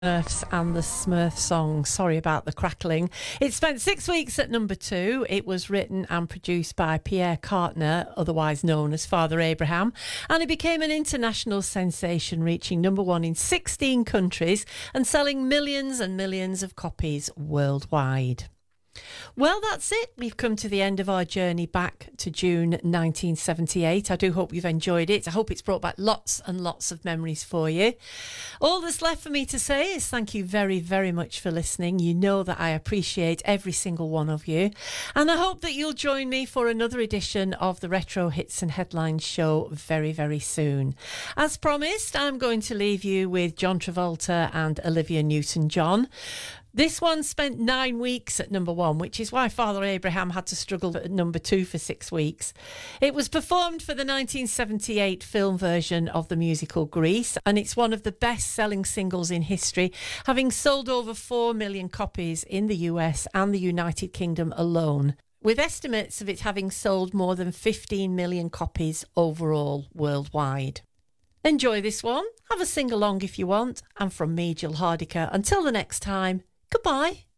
Smurfs and the Smurf song. Sorry about the crackling. It spent 6 weeks at number 2. It was written and produced by Pierre Cartner, otherwise known as Father Abraham, and it became an international sensation, reaching number 1 in 16 countries and selling millions and millions of copies worldwide. Well, that's it. We've come to the end of our journey back to June 1978. I do hope you've enjoyed it. I hope it's brought back lots and lots of memories for you. All that's left for me to say is thank you very, very much for listening. You know that I appreciate every single one of you. And I hope that you'll join me for another edition of the Retro Hits and Headlines show very, very soon. As promised, I'm going to leave you with John Travolta and Olivia Newton-John. This one spent 9 weeks at number 1, which is why Father Abraham had to struggle at number 2 for 6 weeks. It was performed for the 1978 film version of the musical Grease, and it's one of the best-selling singles in history, having sold over 4 million copies in the US and the United Kingdom alone, with estimates of it having sold more than 15 million copies overall worldwide. Enjoy this one, have a sing-along if you want, and from me, Jill Hardiker, until the next time, goodbye.